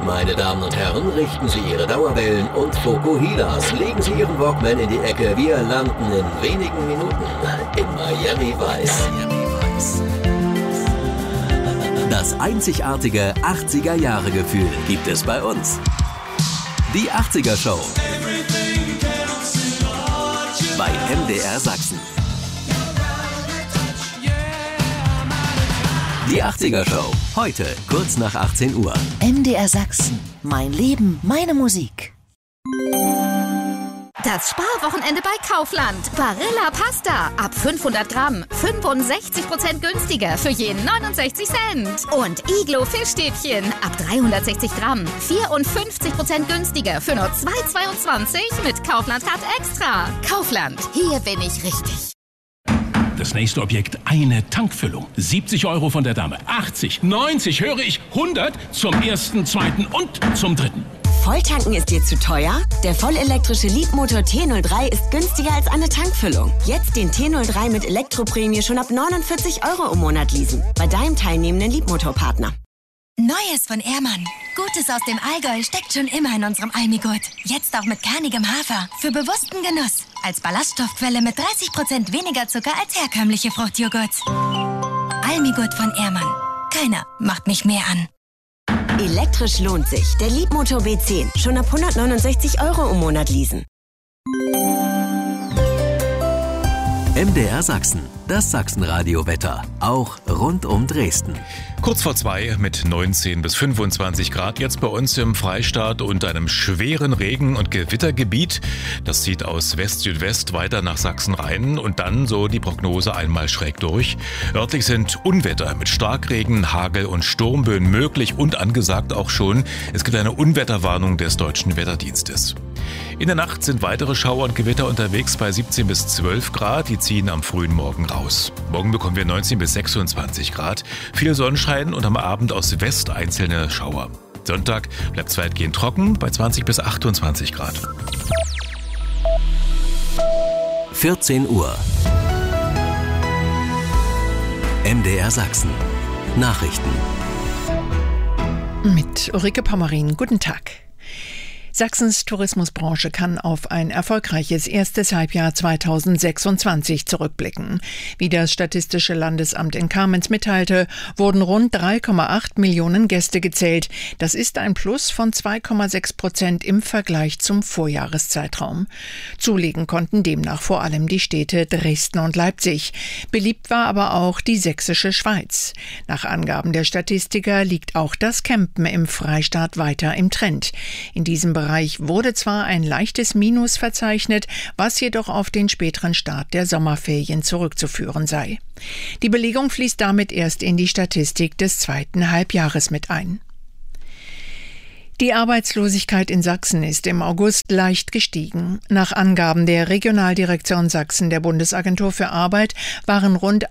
Meine Damen und Herren, richten Sie Ihre Dauerwellen und Fokuhilas. Legen Sie Ihren Walkman in die Ecke. Wir landen in wenigen Minuten in Miami Vice. Das einzigartige 80er-Jahre-Gefühl gibt es bei uns. Die 80er Show bei MDR Sachsen. Die 80er Show, heute kurz nach 18 Uhr. MDR Sachsen, mein Leben, meine Musik. Das Sparwochenende bei Kaufland. Barilla Pasta. Ab 500 Gramm. 65% günstiger für jeden 69 Cent. Und Iglo Fischstäbchen. Ab 360 Gramm. 54% günstiger für nur 2,22 mit Kaufland Card Extra. Kaufland. Hier bin ich richtig. Das nächste Objekt, eine Tankfüllung. 70 € von der Dame. 80, 90, höre ich, 100 zum ersten, zweiten und zum dritten. Volltanken ist dir zu teuer? Der vollelektrische Leapmotor T03 ist günstiger als eine Tankfüllung. Jetzt den T03 mit Elektroprämie schon ab 49 € im Monat leasen. Bei deinem teilnehmenden Leapmotor-Partner. Neues von Ehrmann. Gutes aus dem Allgäu steckt schon immer in unserem Almigurt. Jetzt auch mit kernigem Hafer. Für bewussten Genuss. Als Ballaststoffquelle mit 30% weniger Zucker als herkömmliche Fruchtjoghurts. Almigurt von Ehrmann. Keiner macht mich mehr an. Elektrisch lohnt sich. Der Leapmotor B10. Schon ab 169 € im Monat leasen. MDR Sachsen, das Sachsenradio-Wetter, auch rund um Dresden. Kurz vor 2 mit 19 bis 25 Grad jetzt bei uns im Freistaat und einem schweren Regen- und Gewittergebiet. Das zieht aus West-Südwest weiter nach Sachsen rein und dann so die Prognose einmal schräg durch. Örtlich sind Unwetter mit Starkregen, Hagel und Sturmböen möglich und angesagt auch schon. Es gibt eine Unwetterwarnung des Deutschen Wetterdienstes. In der Nacht sind weitere Schauer und Gewitter unterwegs bei 17 bis 12 Grad. Die ziehen am frühen Morgen raus. Morgen bekommen wir 19 bis 26 Grad. Viel Sonnenschein und am Abend aus West einzelne Schauer. Sonntag bleibt es weitgehend trocken bei 20 bis 28 Grad. 14 Uhr. MDR Sachsen. Nachrichten. Mit Ulrike Pommerin. Guten Tag. Sachsens Tourismusbranche kann auf ein erfolgreiches erstes Halbjahr 2026 zurückblicken. Wie das Statistische Landesamt in Kamenz mitteilte, wurden rund 3,8 Millionen Gäste gezählt. Das ist ein Plus von 2,6% im Vergleich zum Vorjahreszeitraum. Zulegen konnten demnach vor allem die Städte Dresden und Leipzig. Beliebt war aber auch die sächsische Schweiz. Nach Angaben der Statistiker liegt auch das Campen im Freistaat weiter im Trend. In diesem Bereich wurde zwar ein leichtes Minus verzeichnet, was jedoch auf den späteren Start der Sommerferien zurückzuführen sei. Die Belegung fließt damit erst in die Statistik des zweiten Halbjahres mit ein. Die Arbeitslosigkeit in Sachsen ist im August leicht gestiegen. Nach Angaben der Regionaldirektion Sachsen der Bundesagentur für Arbeit waren rund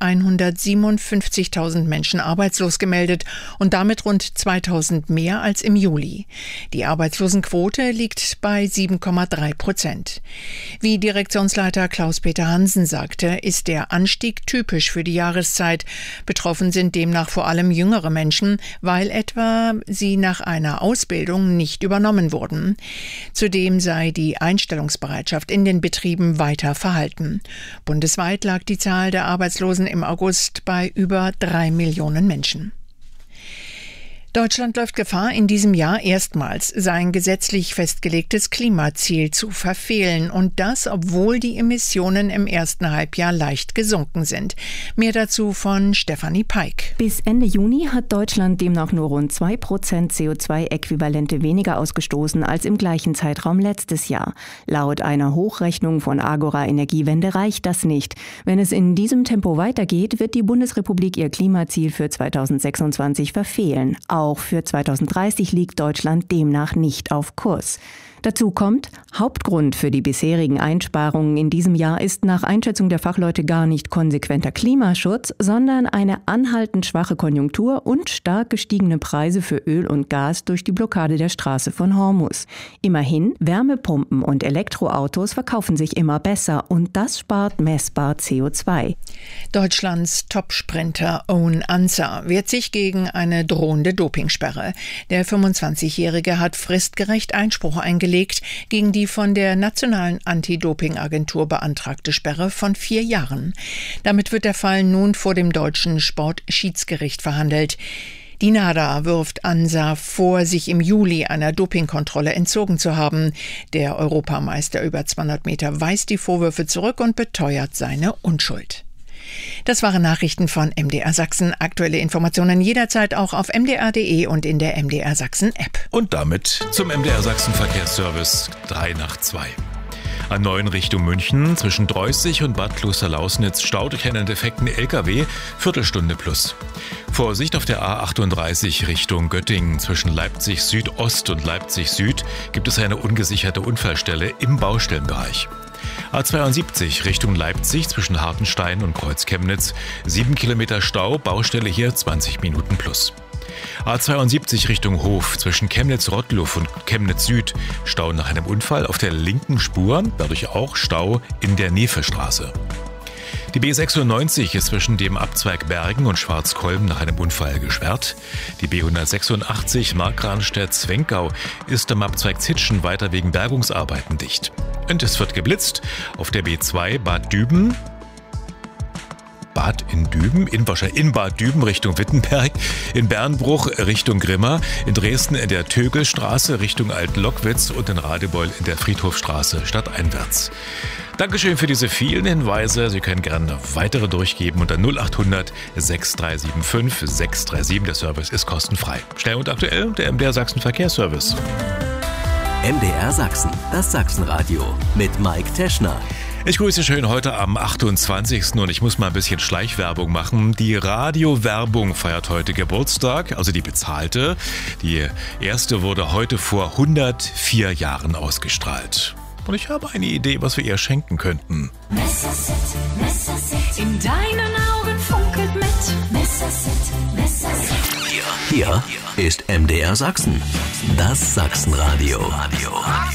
157.000 Menschen arbeitslos gemeldet und damit rund 2.000 mehr als im Juli. Die Arbeitslosenquote liegt bei 7,3%. Wie Direktionsleiter Klaus-Peter Hansen sagte, ist der Anstieg typisch für die Jahreszeit. Betroffen sind demnach vor allem jüngere Menschen, weil etwa sie nach einer Ausbildung nicht übernommen wurden. Zudem sei die Einstellungsbereitschaft in den Betrieben weiter verhalten. Bundesweit lag die Zahl der Arbeitslosen im August bei über 3 Millionen Menschen. Deutschland läuft Gefahr, in diesem Jahr erstmals sein gesetzlich festgelegtes Klimaziel zu verfehlen. Und das, obwohl die Emissionen im ersten Halbjahr leicht gesunken sind. Mehr dazu von Stefanie Peik. Bis Ende Juni hat Deutschland demnach nur rund 2% CO2-Äquivalente weniger ausgestoßen als im gleichen Zeitraum letztes Jahr. Laut einer Hochrechnung von Agora Energiewende reicht das nicht. Wenn es in diesem Tempo weitergeht, wird die Bundesrepublik ihr Klimaziel für 2026 verfehlen. Auch für 2030 liegt Deutschland demnach nicht auf Kurs. Dazu kommt, Hauptgrund für die bisherigen Einsparungen in diesem Jahr ist nach Einschätzung der Fachleute gar nicht konsequenter Klimaschutz, sondern eine anhaltend schwache Konjunktur und stark gestiegene Preise für Öl und Gas durch die Blockade der Straße von Hormuz. Immerhin, Wärmepumpen und Elektroautos verkaufen sich immer besser und das spart messbar CO2. Deutschlands Topsprinter Owen Ansar wehrt sich gegen eine drohende Dopingsperre. Der 25-Jährige hat fristgerecht Einspruch eingelegt gegen die von der Nationalen Anti-Doping-Agentur beantragte Sperre von 4 Jahren. Damit wird der Fall nun vor dem deutschen Sportschiedsgericht verhandelt. Die NADA wirft Ansar vor, sich im Juli einer Dopingkontrolle entzogen zu haben. Der Europameister über 200 Meter weist die Vorwürfe zurück und beteuert seine Unschuld. Das waren Nachrichten von MDR Sachsen. Aktuelle Informationen jederzeit auch auf mdr.de und in der MDR Sachsen App. Und damit zum MDR Sachsen Verkehrsservice 3:02. A9 Richtung München zwischen Dreußig und Bad Klosterlausnitz staut durch einen defekten LKW, Viertelstunde plus. Vorsicht auf der A38 Richtung Göttingen zwischen Leipzig Südost und Leipzig Süd gibt es eine ungesicherte Unfallstelle im Baustellenbereich. A72 Richtung Leipzig zwischen Hartenstein und Kreuz-Chemnitz, 7 Kilometer Stau, Baustelle hier 20 Minuten plus. A72 Richtung Hof zwischen Chemnitz-Rottluff und Chemnitz Süd, Stau nach einem Unfall auf der linken Spur, dadurch auch Stau in der Nevestraße. Die B96 ist zwischen dem Abzweig Bergen und Schwarzkolben nach einem Unfall gesperrt. Die B186 Markranstädt-Zwenkau ist am Abzweig Zitschen weiter wegen Bergungsarbeiten dicht. Und es wird geblitzt auf der B2 Bad Düben in Bad Düben Richtung Wittenberg, in Bernbruch Richtung Grimma, in Dresden in der Tögelstraße Richtung Alt-Lockwitz und in Radebeul in der Friedhofstraße stadteinwärts. Dankeschön für diese vielen Hinweise. Sie können gerne weitere durchgeben unter 0800 6375 637. Der Service ist kostenfrei. Schnell und aktuell der MDR Sachsen Verkehrsservice. MDR Sachsen, das Sachsenradio mit Mike Teschner. Ich grüße schön heute am 28. und ich muss mal ein bisschen Schleichwerbung machen. Die Radiowerbung feiert heute Geburtstag, also die bezahlte. Die erste wurde heute vor 104 Jahren ausgestrahlt. Und ich habe eine Idee, was wir ihr schenken könnten. Messerset, in deinen Augen funkelt mit. Messerset. Hier ist MDR Sachsen, das Sachsenradio.